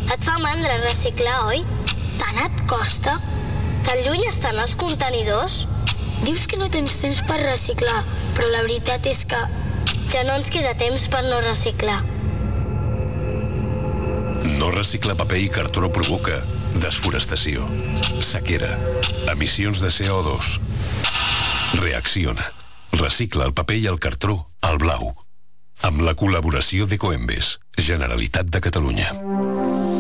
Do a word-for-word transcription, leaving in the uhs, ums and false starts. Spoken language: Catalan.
Et fa mandra reciclar, oi? Tant et costa? Tan lluny estan els contenidors? Dius que no tens temps per reciclar, però la veritat és que ja no ens queda temps per no reciclar. No reciclar paper i cartró provoca desforestació, sequera, emissions de C O dos. Reacciona. Recicla el paper i el cartró al blau. Amb la col·laboració d'Ecoembes, Generalitat de Catalunya.